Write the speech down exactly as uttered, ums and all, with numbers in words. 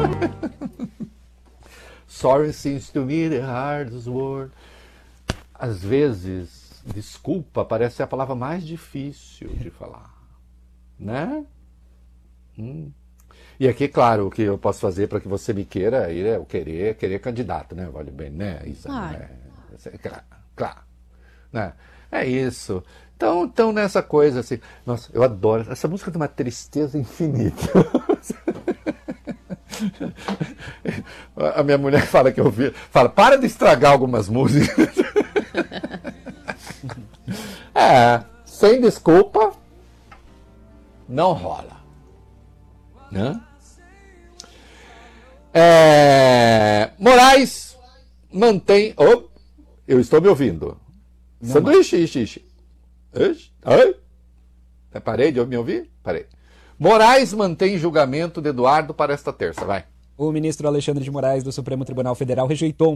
Sorry seems to me the hardest word. Às vezes, desculpa parece ser a palavra mais difícil de falar, né? Hum. E aqui, claro, o que eu posso fazer para que você me queira, aí é o querer, querer candidato, né? Vale bem, né, Isa? Claro. É, claro, claro. Né? É isso. Então, então, nessa coisa assim, nossa, eu adoro. Essa música tem uma tristeza infinita. A minha mulher fala que eu vi, fala, para de estragar algumas músicas. É, sem desculpa, não rola. Né? É, Moraes mantém. Oh, eu estou me ouvindo. Não, sanduíche, ixi, ixi. Ixi, ai. Parei de me ouvir? Parei. Moraes mantém julgamento de Eduardo para esta terça. Vai. O ministro Alexandre de Moraes do Supremo Tribunal Federal rejeitou